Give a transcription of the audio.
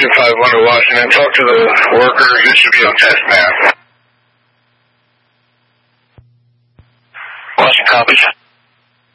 Agent 51 to Washington. Talk to the worker. You should be on test now. Washington copies.